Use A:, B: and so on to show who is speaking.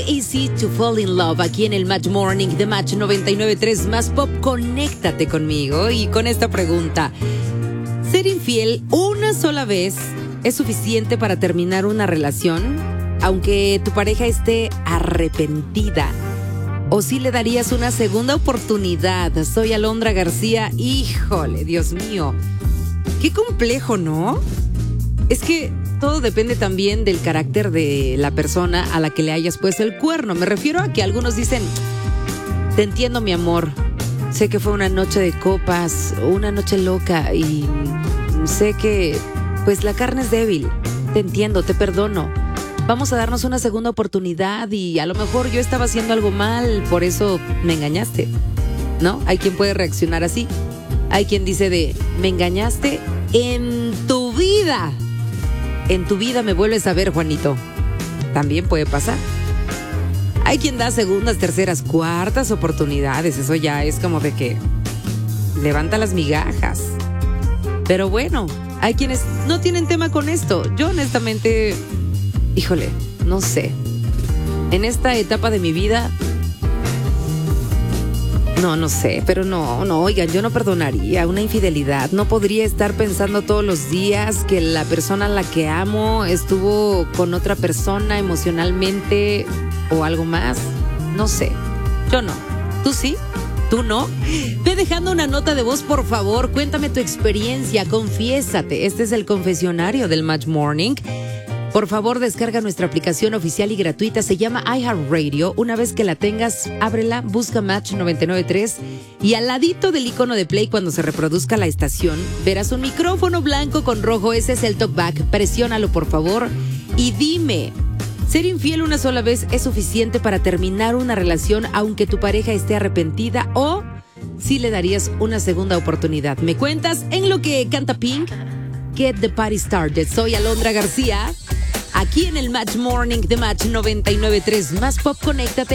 A: Easy to Fall in Love aquí en el Match Morning de Match 99.3 Más Pop. Conéctate conmigo y con esta pregunta: ¿ser infiel una sola vez es suficiente para terminar una relación, aunque tu pareja esté arrepentida? ¿O si le darías una segunda oportunidad? Soy Alondra García. Híjole, Dios mío, qué complejo, ¿no? Es que todo depende también del carácter de la persona a la que le hayas puesto el cuerno. Me refiero a que algunos dicen: te entiendo, mi amor, sé que fue una noche de copas, una noche loca, y sé que pues la carne es débil. Te entiendo, te perdono. Vamos a darnos una segunda oportunidad y a lo mejor yo estaba haciendo algo mal, por eso me engañaste, ¿no? Hay quien puede reaccionar así. Hay quien dice me engañaste en tu vida. En tu vida me vuelves a ver, Juanito. También puede pasar. Hay quien da segundas, terceras, cuartas oportunidades. Eso ya es como de que levanta las migajas. Pero bueno, hay quienes no tienen tema con esto. Yo honestamente, híjole, no sé. En esta etapa de mi vida, no sé, pero no, oigan, yo no perdonaría una infidelidad. No podría estar pensando todos los días que la persona a la que amo estuvo con otra persona emocionalmente o algo más. No sé, yo no. ¿Tú sí? ¿Tú no? Ve dejando una nota de voz, por favor. Cuéntame tu experiencia, confiésate. Este es el confesionario del Match Morning. Por favor, descarga nuestra aplicación oficial y gratuita. Se llama iHeartRadio. Una vez que la tengas, ábrela, busca Match 99.3 y al ladito del icono de play, cuando se reproduzca la estación, verás un micrófono blanco con rojo. Ese es el talkback. Presiónalo, por favor, y dime: ¿ser infiel una sola vez es suficiente para terminar una relación aunque tu pareja esté arrepentida, o si le darías una segunda oportunidad? Me cuentas en lo que canta Pink, Get the Party Started. Soy Alondra García, aquí en el Match Morning de Match 99.3 Más Pop. Conéctate.